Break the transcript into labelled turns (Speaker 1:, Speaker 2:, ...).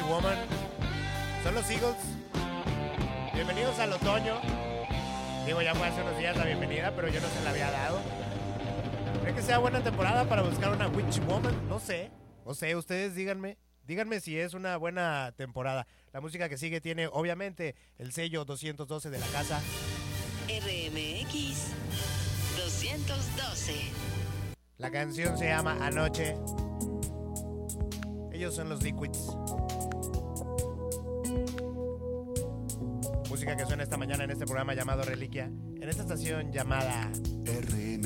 Speaker 1: Woman. Son los Eagles. Bienvenidos al otoño. Digo, ya fue hace unos días la bienvenida, pero yo no se la había dado. ¿Creen que sea buena temporada para buscar una Witch Woman? No sé. No sé, ustedes díganme. Díganme si es una buena temporada. La música que sigue tiene, obviamente, el sello 212 de la casa.
Speaker 2: RMX 212.
Speaker 1: La canción se llama Anoche. Ellos son los Liquids. Música que suena esta mañana en este programa llamado Reliquia, en esta estación llamada
Speaker 3: R